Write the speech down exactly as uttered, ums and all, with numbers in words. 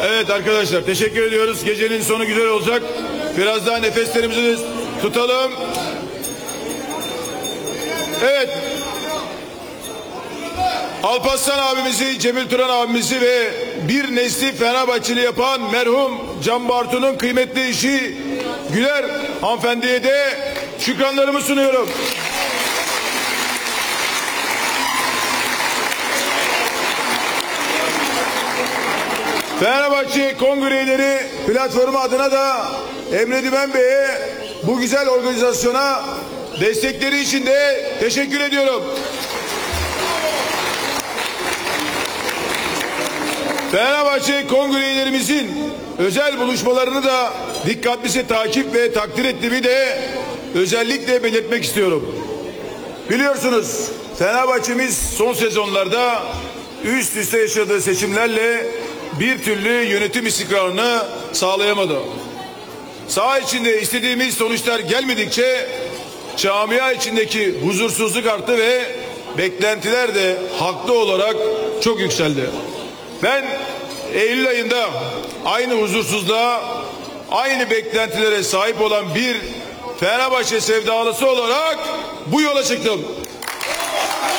Evet arkadaşlar, teşekkür ediyoruz. Gecenin sonu güzel olacak. Biraz daha nefeslerimizi tutalım. Evet. Alparslan abimizi, Cemil Turan abimizi ve bir nesli Fenerbahçeli yapan merhum Can Bartu'nun kıymetli eşi Güler hanımefendiye de şükranlarımı sunuyorum. Fenerbahçe Kongre Üyeleri platformu adına da Emre Dümen Bey'e bu güzel organizasyona destekleri için de teşekkür ediyorum. Fenerbahçe Kongre Üyelerimizin özel buluşmalarını da dikkatlice takip ve takdir ettiğimi de özellikle belirtmek istiyorum. Biliyorsunuz Fenerbahçe'miz son sezonlarda üst üste yaşadığı seçimlerle bir türlü yönetim istikrarını sağlayamadı. Saha içinde istediğimiz sonuçlar gelmedikçe camia içindeki huzursuzluk arttı ve beklentiler de haklı olarak çok yükseldi. Ben Eylül ayında aynı huzursuzluğa, aynı beklentilere sahip olan bir Fenerbahçe sevdalısı olarak bu yola çıktım.